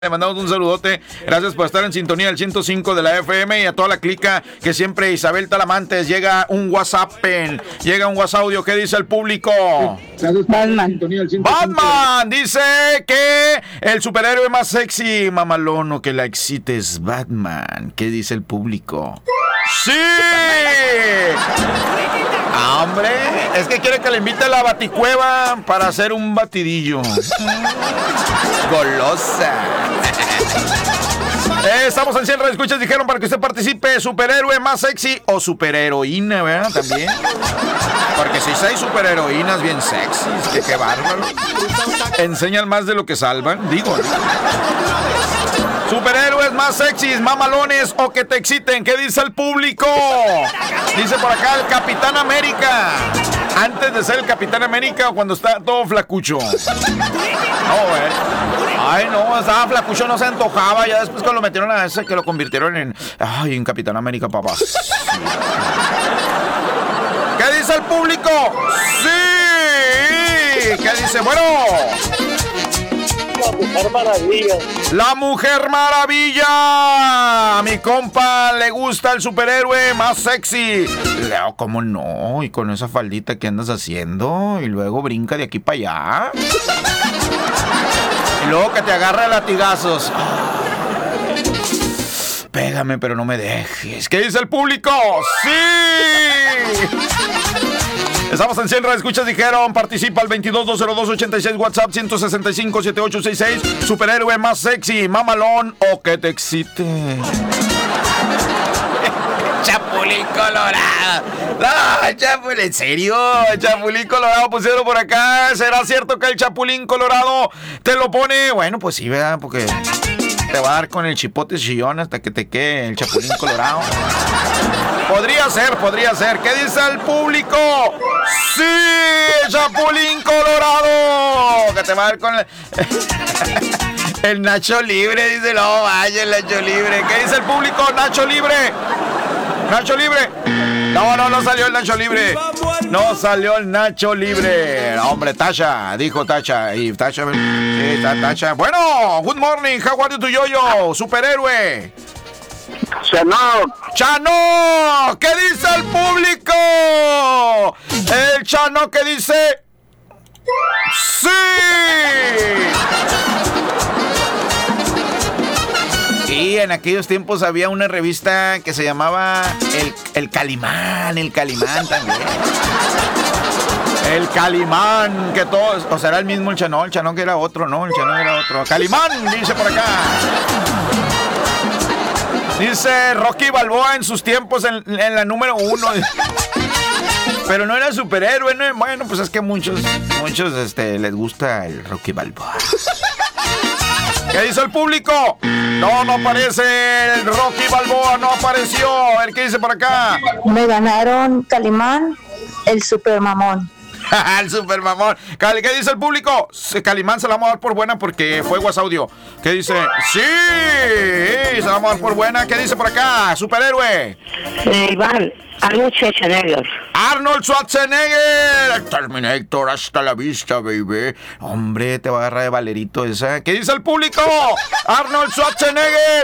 Le mandamos un saludote, gracias por estar en sintonía del 105 de la FM y a toda la clica que siempre Isabel Talamantes. Llega un WhatsApp, llega un WhatsApp audio. ¿Qué dice el público? Batman. Batman dice que el superhéroe más sexy, mamalón, o que la excite es Batman. ¿Qué dice el público? ¡Sí! ¡Hombre! Es que quiere que le invite a la baticueva para hacer un batidillo. Golosa. Estamos en 100 radioescuchas, dijeron, para que usted participe. Superhéroe más sexy o superheroína, ¿verdad? También. Porque si hay superheroínas bien sexys, qué bárbaro. Enseñan más de lo que salvan, digo. Superhéroes más sexys, mamalones o que te exciten. ¿Qué dice el público? Dice por acá el Capitán América. Antes de ser el Capitán América o cuando está todo flacucho. Ay, no, estaba flacucho, no se antojaba. Ya después que lo metieron a ese, que lo convirtieron en Capitán América, papá. Sí. ¿Qué dice el público? ¡Sí! ¿Qué dice? Bueno... La Mujer Maravilla. La Mujer Maravilla. A mi compa le gusta el superhéroe más sexy. Leo, ¿cómo no? Y con esa faldita que andas haciendo. Y luego brinca de aquí para allá. Y luego que te agarra latigazos. Pégame, pero no me dejes. ¿Qué dice el público? ¡Sí! Estamos en 100 radioescuchas, dijeron. Participa al 22-202-86, WhatsApp 165-7866. Superhéroe más sexy, mamalón o que te excite. Chapulín Colorado. No, Chapulín, ¿en serio? Chapulín Colorado pusieron por acá. ¿Será cierto que el Chapulín Colorado te lo pone? Bueno, pues sí, ¿verdad? Porque te va a dar con el chipote chillón hasta que te quede el Chapulín Colorado. Podría ser. ¿Qué dice el público? ¡Sí! ¡Chapulín Colorado! Que te va a dar con el Nacho Libre. Dice, no, vaya el Nacho Libre. ¿Qué dice el público? ¡Nacho Libre! ¡Nacho Libre! No salió el Nacho Libre. No salió el Nacho Libre. Hombre, Tasha, dijo Tasha. Y Tasha, sí, está Tasha. Bueno, good morning, how are you, Yo-Yo? Superhéroe. Chano, ¿qué dice el público? El Chano que dice ¡sí! Y en aquellos tiempos había una revista que se llamaba El Calimán también. El Calimán, que todos, o sea, era el mismo el Chano que era otro, ¿no? El Chano era otro. Calimán, dice por acá. Dice Rocky Balboa en sus tiempos en la número 1. Pero no era superhéroe, ¿no? Bueno, pues es que muchos les gusta el Rocky Balboa. ¿Qué dice el público? No aparece el Rocky Balboa, no apareció. A ver, ¿qué dice por acá? Me ganaron Calimán, el supermamón. El supermamón. ¿Qué dice el público? Calimán se la vamos a dar por buena porque fue WhatsApp audio. ¿Qué dice? ¡Sí! Se la vamos a dar por buena. ¿Qué dice por acá? Superhéroe. Iván, Arnold Schwarzenegger. Arnold Schwarzenegger. Terminator, hasta la vista, baby. Hombre, te va a agarrar de Valerito esa. ¿Qué dice el público? Arnold Schwarzenegger.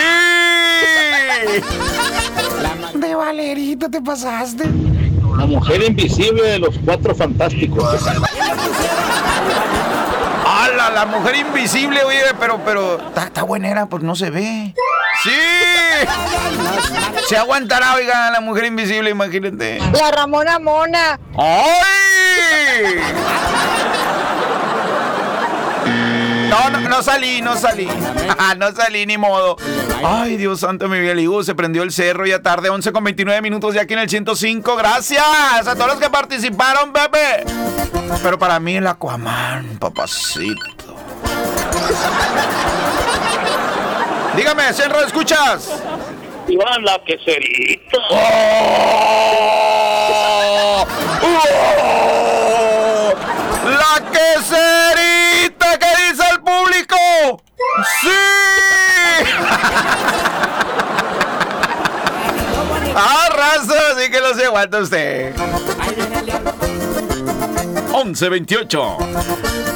¡Sí! De Valerito te pasaste. La Mujer Invisible de los Cuatro Fantásticos. ¡Hala! La Mujer Invisible, oye, pero está buenera, pues no se ve. ¡Sí! Se aguantará, oiga, la Mujer Invisible, imagínate. La Ramona Mona. ¡Ay! No salí. No salí, ni modo. Ay, Dios santo, mi vida. Se prendió el cerro ya tarde, 11:29 ya aquí en el 105. Gracias a todos los que participaron, bebé. Pero para mí el Aquaman, papacito. Dígame, ¿Senro, escuchas? Iván, la queserita. ¡La queserita! ¿Qué dice el público? ¡Sí! Raza, así que no se aguanta usted. 11:28.